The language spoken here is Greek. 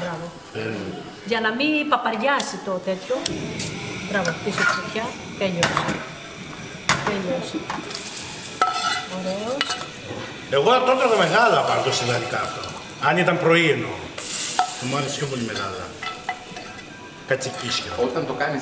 Μπράβο. Για να μην παπαριάσει το τέτοιο. Μπράβο, πίσω τη φωτιά. Τέλειωσε. Τέλειωσε. Ωραίος. Εγώ το τρώγα μεγάλα πάντως ιδανικά αυτό. Αν ήταν πρωί εννοώ. Μου άρεσε πιο πολύ μεγάλα. Κατσικίσια. Όταν το κάνεις